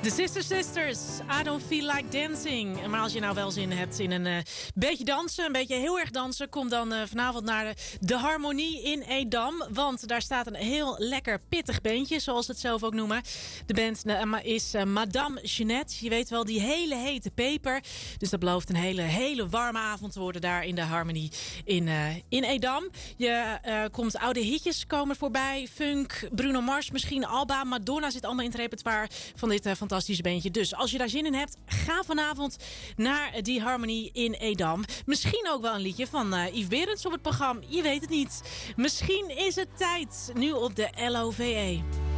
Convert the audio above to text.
De Sisters, I don't feel like dancing. Maar als je nou wel zin hebt in een beetje dansen, een beetje heel erg dansen, kom dan vanavond naar de Harmonie in Edam. Want daar staat een heel lekker pittig bandje, zoals ze het zelf ook noemen. De band is Madame Jeanette. Je weet wel, die hele hete peper. Dus dat belooft een hele warme avond te worden daar in de Harmonie in Edam. Je komt oude hitjes komen voorbij. Funk, Bruno Mars, misschien Alba, Madonna zit allemaal in het repertoire van dit fantastische bandje. Dus als je daar zin in hebt, ga vanavond naar die Harmonie in Edam. Misschien ook wel een liedje van Yves Berends op het programma. Je weet het niet. Misschien is het tijd nu op de LOVE.